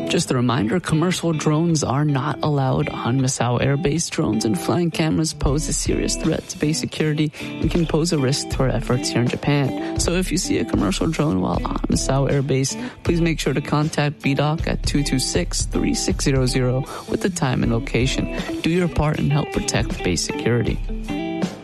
Just a reminder, commercial drones are not allowed on Misao Air Base. Drones and flying cameras pose a serious threat to base security and can pose a risk to our efforts here in Japan. So if you see a commercial drone while on Misao Air Base, please make sure to contact BDOC at 226-3600 with the time and location. Do your part and help protect base security.